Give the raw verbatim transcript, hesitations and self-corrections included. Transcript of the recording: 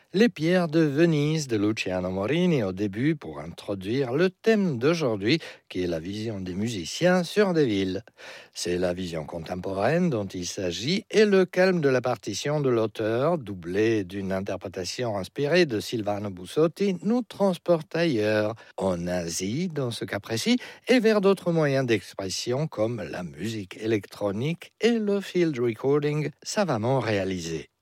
Les pierres de Venise de Luciano Morini au début pour introduire le thème d'aujourd'hui qui est la vision des musiciens sur des villes. C'est la vision contemporaine dont il s'agit et le calme de la partition de l'auteur, doublé d'une interprétation inspirée de Silvano Bussotti, nous transporte ailleurs, en Asie dans ce cas précis, et vers d'autres moyens d'expression comme la musique électronique et le field recording savamment réalisé.